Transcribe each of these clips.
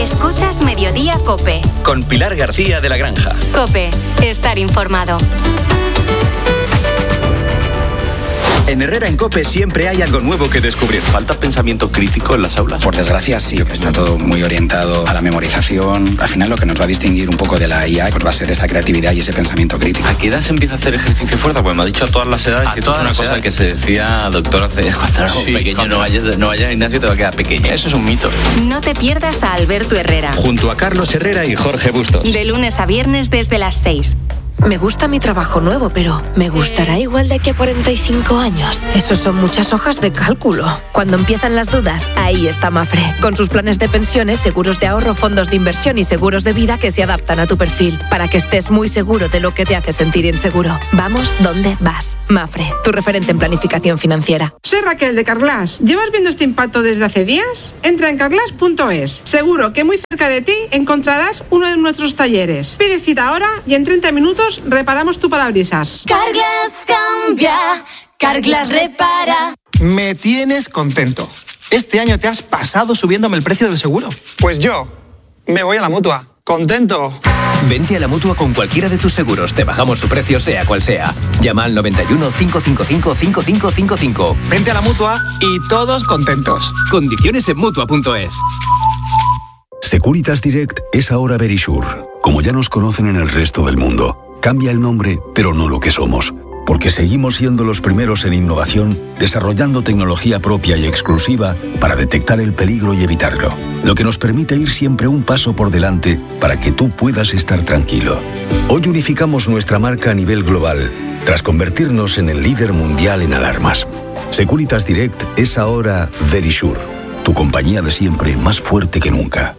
Escuchas Mediodía COPE. Con Pilar García de la Granja. COPE. Estar informado. En Herrera en COPE siempre hay algo nuevo que descubrir. ¿Falta pensamiento crítico en las aulas? Por desgracia, sí. Está todo muy orientado a la memorización. Al final, lo que nos va a distinguir un poco de la IA pues va a ser esa creatividad y ese pensamiento crítico. ¿A qué edad se empieza a hacer ejercicio fuerza? Pues me ha dicho a todas las edades. Y esto es una cosa que se decía, doctor, hace cuando éramos pequeños. No vayas al gimnasio, te va a quedar pequeño. Eso es un mito. No te pierdas a Alberto Herrera. Junto a Carlos Herrera y Jorge Bustos. De lunes a viernes desde las 6. Me gusta mi trabajo nuevo, pero ¿me gustará igual de aquí a 45 años? Eso son muchas hojas de cálculo. Cuando empiezan las dudas, ahí está Mafre. Con sus planes de pensiones, seguros de ahorro, fondos de inversión y seguros de vida que se adaptan a tu perfil, para que estés muy seguro de lo que te hace sentir inseguro. Vamos donde vas. Mafre, tu referente en planificación financiera. Soy Raquel de Carglass. ¿Llevas viendo este impacto desde hace días? Entra en carglass.es. Seguro que muy cerca de ti encontrarás uno de nuestros talleres. Pide cita ahora y en 30 minutos reparamos tu parabrisas. Carglass cambia, Carglass repara. Me tienes contento. Este año te has pasado subiéndome el precio del seguro. Pues yo me voy a la Mutua. ¡Contento! Vente a la Mutua con cualquiera de tus seguros. Te bajamos su precio sea cual sea. Llama al 91 555 5555. Vente a la Mutua y todos contentos. Condiciones en Mutua.es. Securitas Direct es ahora Verisure. Como ya nos conocen en el resto del mundo. Cambia el nombre, pero no lo que somos. Porque seguimos siendo los primeros en innovación, desarrollando tecnología propia y exclusiva para detectar el peligro y evitarlo. Lo que nos permite ir siempre un paso por delante para que tú puedas estar tranquilo. Hoy unificamos nuestra marca a nivel global, tras convertirnos en el líder mundial en alarmas. Securitas Direct es ahora Verisure, tu compañía de siempre más fuerte que nunca.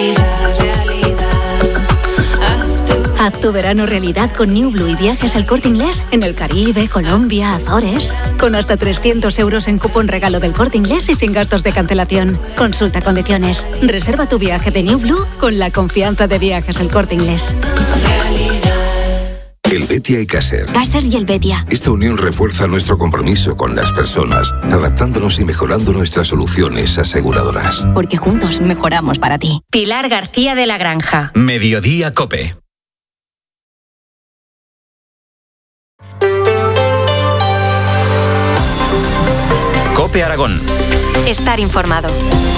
Haz tu verano realidad con New Blue y viajes al Corte Inglés en el Caribe, Colombia, Azores. Con hasta 300 euros en cupón regalo del Corte Inglés y sin gastos de cancelación. Consulta condiciones. Reserva tu viaje de New Blue con la confianza de Viajes al Corte Inglés. El Betia y Caser. Caser y el Betia. Esta unión refuerza nuestro compromiso con las personas, adaptándonos y mejorando nuestras soluciones aseguradoras. Porque juntos mejoramos para ti. Pilar García de la Granja. Mediodía COPE. COPE Aragón. Estar informado.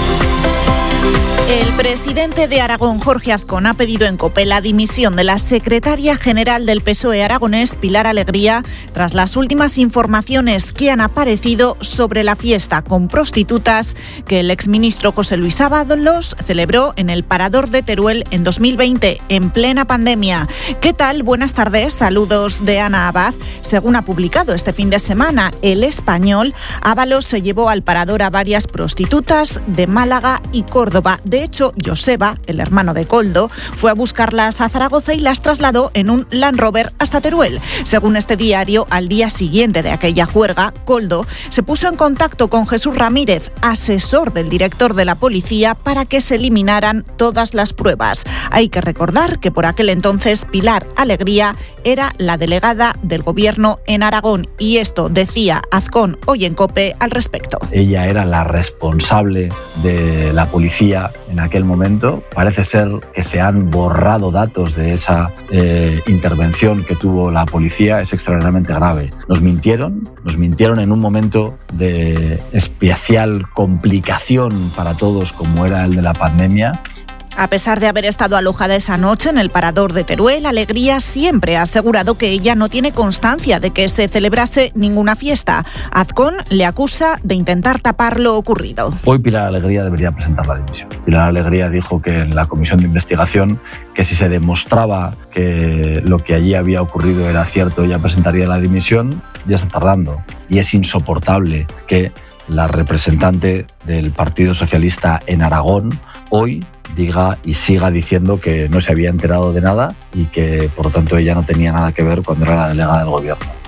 El presidente de Aragón, Jorge Azcón, ha pedido en COPE la dimisión de la secretaria general del PSOE aragonés, Pilar Alegría, tras las últimas informaciones que han aparecido sobre la fiesta con prostitutas que el exministro José Luis Ábalos celebró en el Parador de Teruel en 2020, en plena pandemia. ¿Qué tal? Buenas tardes, saludos de Ana Abad. Según ha publicado este fin de semana El Español, Ábalos se llevó al Parador a varias prostitutas de Málaga y Córdoba. De hecho, Joseba, el hermano de Koldo, fue a buscarlas a Zaragoza y las trasladó en un Land Rover hasta Teruel. Según este diario, al día siguiente de aquella juerga, Koldo se puso en contacto con Jesús Ramírez, asesor del director de la policía, para que se eliminaran todas las pruebas. Hay que recordar que por aquel entonces Pilar Alegría era la delegada del gobierno en Aragón y esto decía Azcón hoy en COPE al respecto. Ella era la responsable de la policía en aquel momento. Parece ser que se han borrado datos de esa intervención que tuvo la policía. Es extraordinariamente grave. Nos mintieron en un momento de especial complicación para todos como era el de la pandemia. A pesar de haber estado alojada esa noche en el Parador de Teruel, Alegría siempre ha asegurado que ella no tiene constancia de que se celebrase ninguna fiesta. Azcón le acusa de intentar tapar lo ocurrido. Hoy Pilar Alegría debería presentar la dimisión. Pilar Alegría dijo que en la comisión de investigación que si se demostraba que lo que allí había ocurrido era cierto, ella presentaría la dimisión. Ya está tardando y es insoportable que la representante del Partido Socialista en Aragón hoy diga y siga diciendo que no se había enterado de nada y que por lo tanto ella no tenía nada que ver cuando era la delegada del gobierno.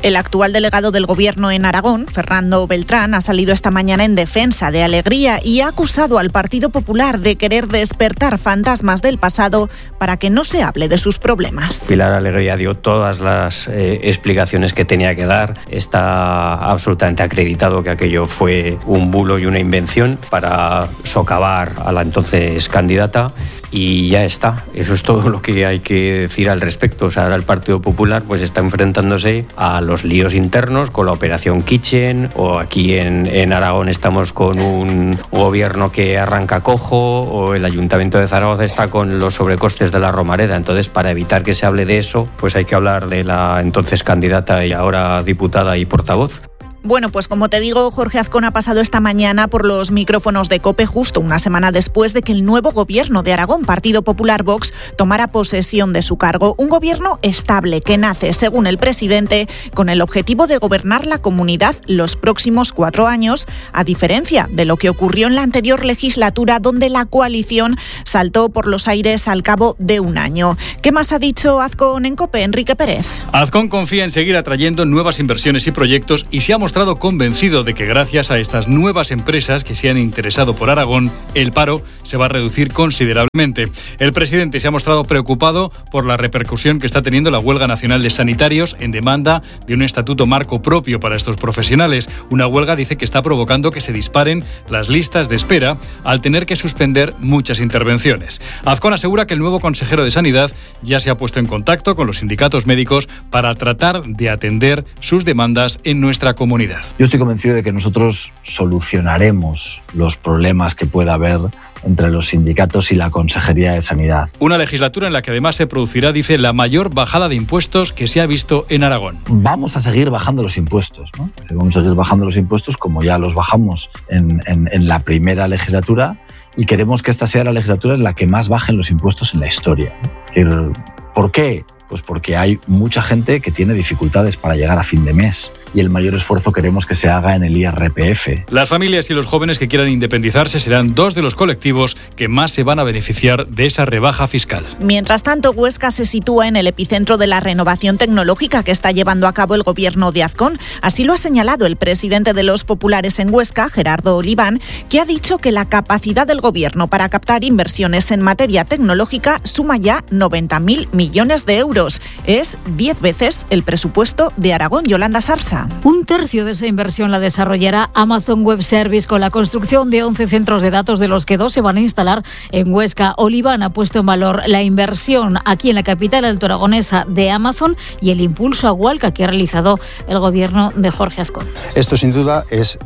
El actual delegado del Gobierno en Aragón, Fernando Beltrán, ha salido esta mañana en defensa de Alegría y ha acusado al Partido Popular de querer despertar fantasmas del pasado para que no se hable de sus problemas. Pilar Alegría dio todas las explicaciones que tenía que dar. Está absolutamente acreditado que aquello fue un bulo y una invención para socavar a la entonces candidata y ya está. Eso es todo lo que hay que decir al respecto. O sea, ahora el Partido Popular pues está enfrentándose a los líos internos con la operación Kitchen, o aquí en Aragón estamos con un gobierno que arranca cojo, o el Ayuntamiento de Zaragoza está con los sobrecostes de la Romareda. Entonces, para evitar que se hable de eso, pues hay que hablar de la entonces candidata y ahora diputada y portavoz. Bueno, pues como te digo, Jorge Azcón ha pasado esta mañana por los micrófonos de COPE justo una semana después de que el nuevo gobierno de Aragón, Partido Popular Vox, tomara posesión de su cargo. Un gobierno estable que nace, según el presidente, con el objetivo de gobernar la comunidad los próximos 4 años, a diferencia de lo que ocurrió en la anterior legislatura, donde la coalición saltó por los aires al cabo de un año. ¿Qué más ha dicho Azcón en COPE, Enrique Pérez? Azcón confía en seguir atrayendo nuevas inversiones y proyectos y se ha mostrado convencido de que gracias a estas nuevas empresas que se han interesado por Aragón, el paro se va a reducir considerablemente. El presidente se ha mostrado preocupado por la repercusión que está teniendo la huelga nacional de sanitarios en demanda de un estatuto marco propio para estos profesionales. Una huelga, dice, que está provocando que se disparen las listas de espera al tener que suspender muchas intervenciones. Azcón asegura que el nuevo consejero de Sanidad ya se ha puesto en contacto con los sindicatos médicos para tratar de atender sus demandas en nuestra comunidad. Yo estoy convencido de que nosotros solucionaremos los problemas que pueda haber entre los sindicatos y la Consejería de Sanidad. Una legislatura en la que además se producirá, dice, la mayor bajada de impuestos que se ha visto en Aragón. Vamos a seguir bajando los impuestos, ¿no? Vamos a seguir bajando los impuestos como ya los bajamos en la primera legislatura, y queremos que esta sea la legislatura en la que más bajen los impuestos en la historia. Es decir, ¿por qué? Pues porque hay mucha gente que tiene dificultades para llegar a fin de mes y el mayor esfuerzo queremos que se haga en el IRPF. Las familias y los jóvenes que quieran independizarse serán 2 de los colectivos que más se van a beneficiar de esa rebaja fiscal. Mientras tanto, Huesca se sitúa en el epicentro de la renovación tecnológica que está llevando a cabo el gobierno de Azcón. Así lo ha señalado el presidente de los populares en Huesca, Gerardo Oliván, que ha dicho que la capacidad del gobierno para captar inversiones en materia tecnológica suma ya 90.000 millones de euros. Es 10 veces el presupuesto de Aragón. Yolanda Sarsa. Un tercio de esa inversión la desarrollará Amazon Web Service con la construcción de 11 centros de datos, de los que 2 se van a instalar en Huesca. Oliván ha puesto en valor la inversión aquí en la capital altoaragonesa de Amazon y el impulso a Hualca que ha realizado el gobierno de Jorge Azcón. Esto sin duda es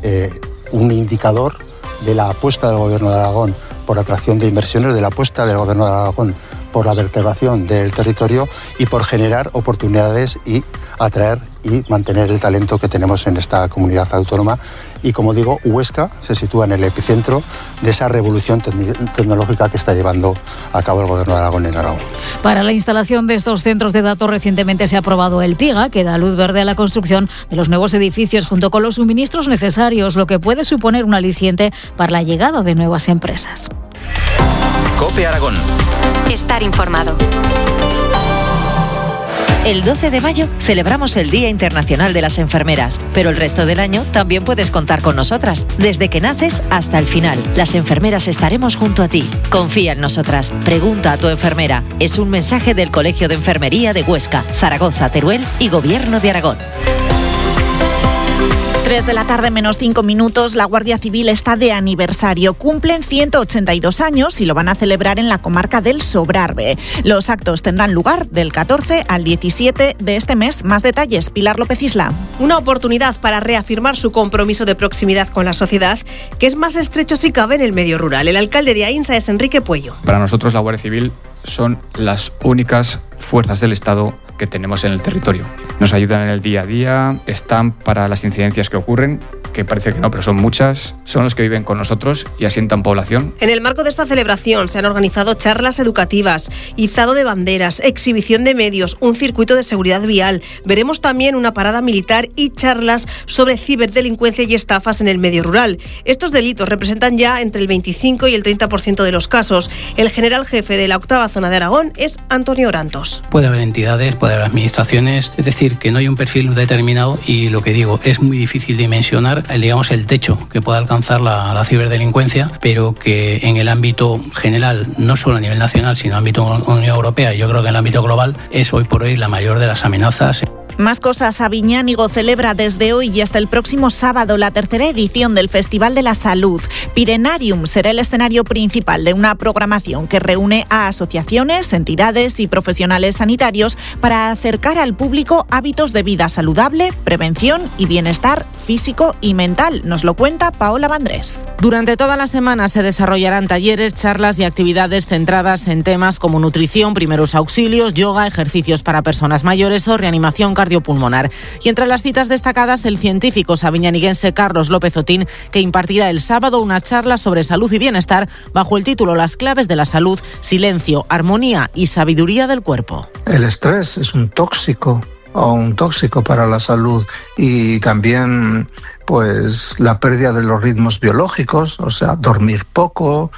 un indicador de la apuesta del gobierno de Aragón por atracción de inversiones, de la apuesta del gobierno de Aragón por la vertebración del territorio y por generar oportunidades y atraer y mantener el talento que tenemos en esta comunidad autónoma. Y como digo, Huesca se sitúa en el epicentro de esa revolución tecnológica que está llevando a cabo el gobierno de Aragón en Aragón. Para la instalación de estos centros de datos recientemente se ha aprobado el PIGA, que da luz verde a la construcción de los nuevos edificios junto con los suministros necesarios, lo que puede suponer un aliciente para la llegada de nuevas empresas. COPE Aragón. Estar informado. El 12 de mayo celebramos el Día Internacional de las Enfermeras, pero el resto del año también puedes contar con nosotras. Desde que naces hasta el final, las enfermeras estaremos junto a ti. Confía en nosotras. Pregunta a tu enfermera. Es un mensaje del Colegio de Enfermería de Huesca, Zaragoza, Teruel y Gobierno de Aragón. 3 de la tarde menos 5 minutos, la Guardia Civil está de aniversario. Cumplen 182 años y lo van a celebrar en la comarca del Sobrarbe. Los actos tendrán lugar del 14 al 17 de este mes. Más detalles, Pilar López Isla. Una oportunidad para reafirmar su compromiso de proximidad con la sociedad, que es más estrecho si cabe en el medio rural. El alcalde de Aínsa es Enrique Puello. Para nosotros la Guardia Civil son las únicas fuerzas del Estado que tenemos en el territorio. Nos ayudan en el día a día, están para las incidencias que ocurren, que parece que no, pero son muchas, son los que viven con nosotros y asientan población. En el marco de esta celebración se han organizado charlas educativas, izado de banderas, exhibición de medios, un circuito de seguridad vial. Veremos también una parada militar y charlas sobre ciberdelincuencia y estafas en el medio rural. Estos delitos representan ya entre el 25 y el 30% de los casos. El general jefe de la 8ª zona de Aragón es Antonio Orantos. Puede haber entidades, puede de las administraciones. Es decir, que no hay un perfil determinado y lo que digo, es muy difícil dimensionar, digamos, el techo que pueda alcanzar la ciberdelincuencia, pero que en el ámbito general, no solo a nivel nacional, sino en el ámbito Unión Europea, y yo creo que en el ámbito global, es hoy por hoy la mayor de las amenazas. Más cosas. Aviñánigo celebra desde hoy y hasta el próximo sábado la tercera edición del Festival de la Salud. Pirenarium será el escenario principal de una programación que reúne a asociaciones, entidades y profesionales sanitarios para acercar al público hábitos de vida saludable, prevención y bienestar físico y mental. Nos lo cuenta Paola Vandrés. Durante toda la semana se desarrollarán talleres, charlas y actividades centradas en temas como nutrición, primeros auxilios, yoga, ejercicios para personas mayores o reanimación cardiopulmonar. Y entre las citas destacadas, el científico sabiñaniguense Carlos López Otín, que impartirá el sábado una charla sobre salud y bienestar bajo el título Las claves de la salud, silencio, armonía y sabiduría del cuerpo. El estrés es un tóxico para la salud, y también pues la pérdida de los ritmos biológicos, o sea, dormir poco,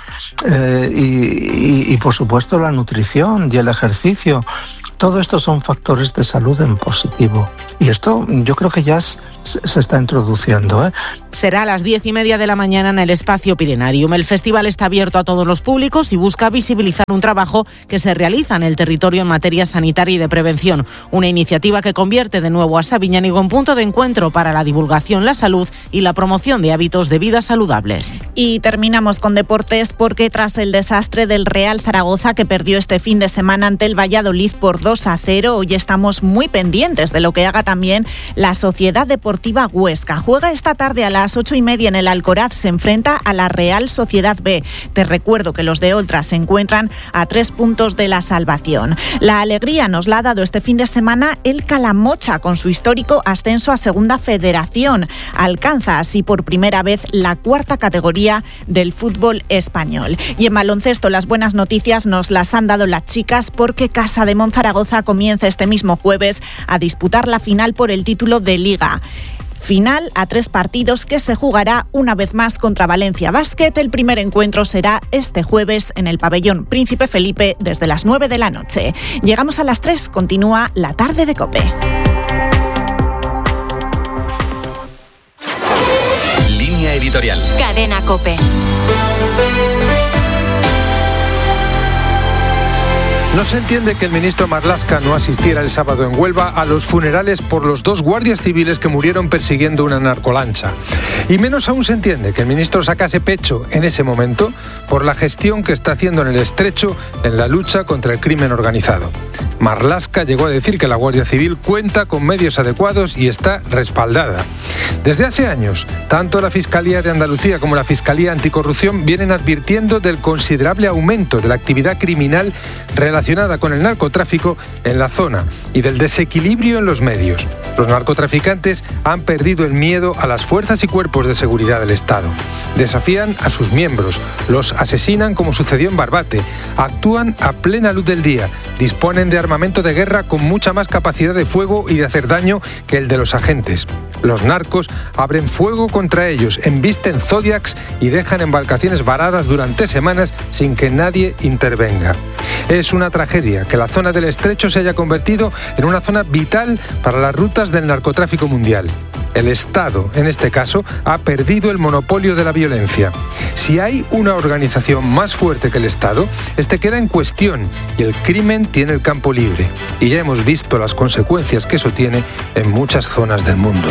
y por supuesto la nutrición y el ejercicio. Todo esto son factores de salud en positivo. Y esto yo creo que ya se está introduciendo. Será a las 10:30 de la mañana en el Espacio Pirenarium. El festival está abierto a todos los públicos y busca visibilizar un trabajo que se realiza en el territorio en materia sanitaria y de prevención. Una iniciativa que convierte de nuevo a Sabiñánigo en punto de encuentro para la divulgación, la salud y la promoción de hábitos de vida saludables. Y terminamos con deportes, porque tras el desastre del Real Zaragoza, que perdió este fin de semana ante el Valladolid por 2-0, hoy estamos muy pendientes de lo que haga también la Sociedad Deportiva Huesca. Juega esta tarde a las 8:30 en el Alcoraz, se enfrenta a la Real Sociedad B. Te recuerdo que los de Oltra se encuentran a 3 puntos de la salvación. La alegría nos la ha dado este fin de semana el Calamocha, con su histórico ascenso a Segunda Federación. Alcanza así por primera vez la 4ª categoría del fútbol español. Y en baloncesto, las buenas noticias nos las han dado las chicas, porque Casa de Monzaragoza comienza este mismo jueves a disputar la final por el título de Liga. Final a 3 partidos que se jugará una vez más contra Valencia Basket. El primer encuentro será este jueves en el pabellón Príncipe Felipe desde las 9 de la noche. Llegamos a las 3, continúa la tarde de COPE. Línea editorial. Cadena COPE. No se entiende que el ministro Marlaska no asistiera el sábado en Huelva a los funerales por los 2 guardias civiles que murieron persiguiendo una narcolancha. Y menos aún se entiende que el ministro sacase pecho en ese momento por la gestión que está haciendo en el Estrecho en la lucha contra el crimen organizado. Marlaska llegó a decir que la Guardia Civil cuenta con medios adecuados y está respaldada. Desde hace años, tanto la Fiscalía de Andalucía como la Fiscalía Anticorrupción vienen advirtiendo del considerable aumento de la actividad criminal relacionada con el narcotráfico en la zona y del desequilibrio en los medios. Los narcotraficantes han perdido el miedo a las fuerzas y cuerpos de seguridad del Estado. Desafían a sus miembros, los asesinan como sucedió en Barbate, actúan a plena luz del día, disponen de armamento de guerra con mucha más capacidad de fuego y de hacer daño que el de los agentes. Los narcos abren fuego contra ellos, embisten Zodiacs y dejan embarcaciones varadas durante semanas sin que nadie intervenga. Es una tragedia que la zona del Estrecho se haya convertido en una zona vital para las rutas del narcotráfico mundial. El Estado, en este caso, ha perdido el monopolio de la violencia. Si hay una organización más fuerte que el Estado, este queda en cuestión y el crimen tiene el campo libre. Y ya hemos visto las consecuencias que eso tiene en muchas zonas del mundo.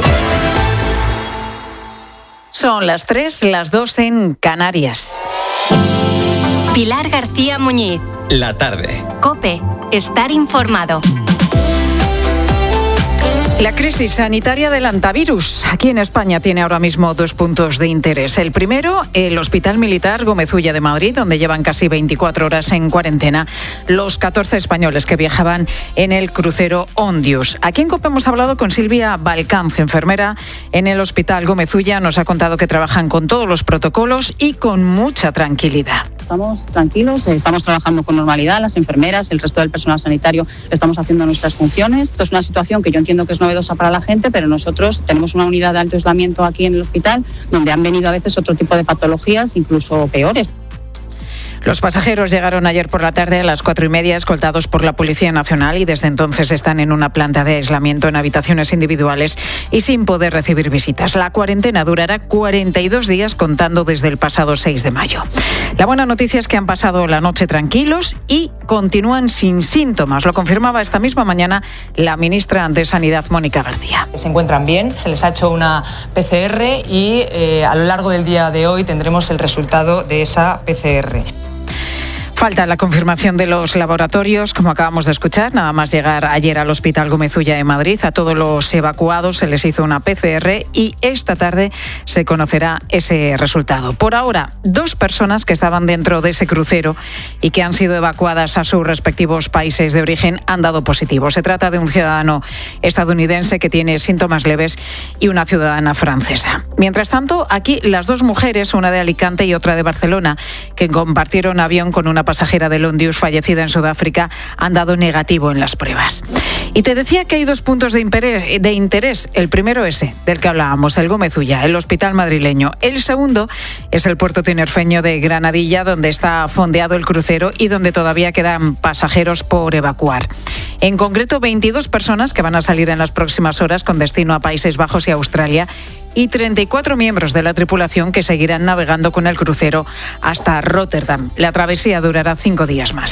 Son las 3, las 2 en Canarias. Pilar García Muñiz. La tarde. COPE. Estar informado. La crisis sanitaria del hantavirus. Aquí en España tiene ahora mismo 2 puntos de interés. El primero, el Hospital Militar Gómez Ulla de Madrid, donde llevan casi 24 horas en cuarentena los 14 españoles que viajaban en el crucero Ondius. Aquí en COPE hemos hablado con Silvia Balcanz, enfermera en el Hospital Gómez Ulla. Nos ha contado que trabajan con todos los protocolos y con mucha tranquilidad. Estamos tranquilos, estamos trabajando con normalidad, las enfermeras, el resto del personal sanitario estamos haciendo nuestras funciones. Esto es una situación que yo entiendo que es novedosa para la gente, pero nosotros tenemos una unidad de alto aislamiento aquí en el hospital donde han venido a veces otro tipo de patologías, incluso peores. Los pasajeros llegaron ayer por la tarde a las 4:30, escoltados por la Policía Nacional, y desde entonces están en una planta de aislamiento en habitaciones individuales y sin poder recibir visitas. La cuarentena durará 42 días contando desde el pasado 6 de mayo. La buena noticia es que han pasado la noche tranquilos y continúan sin síntomas. Lo confirmaba esta misma mañana la ministra de Sanidad, Mónica García. Se encuentran bien, se les ha hecho una PCR y a lo largo del día de hoy tendremos el resultado de esa PCR. Falta la confirmación de los laboratorios, como acabamos de escuchar. Nada más llegar ayer al Hospital Gómez Ulla de Madrid, a todos los evacuados se les hizo una PCR y esta tarde se conocerá ese resultado. Por ahora, 2 personas que estaban dentro de ese crucero y que han sido evacuadas a sus respectivos países de origen han dado positivo. Se trata de un ciudadano estadounidense que tiene síntomas leves y una ciudadana francesa. Mientras tanto, aquí las 2 mujeres, una de Alicante y otra de Barcelona, que compartieron avión con una pasajera de Londius fallecida en Sudáfrica, han dado negativo en las pruebas. Y te decía que hay 2 puntos de interés. El primero ese, del que hablábamos, el Gómez Ulla, el hospital madrileño. El segundo es el puerto tinerfeño de Granadilla, donde está fondeado el crucero y donde todavía quedan pasajeros por evacuar. En concreto, 22 personas que van a salir en las próximas horas con destino a Países Bajos y Australia, y 34 miembros de la tripulación que seguirán navegando con el crucero hasta Róterdam. La travesía durará 5 días más.